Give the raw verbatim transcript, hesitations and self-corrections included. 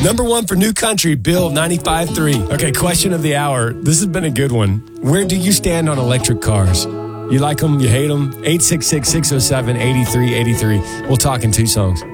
Number one for New Country, Bill ninety-five point three. Okay, question of the hour. This has been a good one. Where do you stand on electric cars? You like them? You hate them? eight six six, six oh seven, eight three eight three. We'll talk in two songs.